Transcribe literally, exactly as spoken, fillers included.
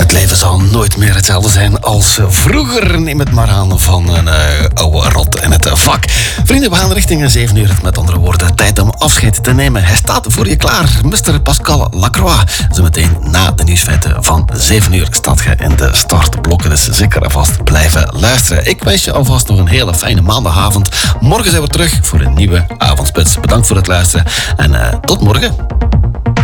Het leven zal nooit meer hetzelfde zijn als vroeger. Neem het maar aan van een uh, oude rot in het vak. Vrienden, we gaan richting zeven uur. Met andere woorden, tijd om afscheid te nemen. Hij staat voor je klaar. mister Pascal Lacroix. Zometeen na de nieuwsfeiten van zeven uur staat je in de startblokken. Dus zeker alvast blijven luisteren. Ik wens je alvast nog een hele fijne maandagavond. Morgen zijn we terug voor een nieuwe avondspits. Bedankt voor het luisteren en uh, tot morgen.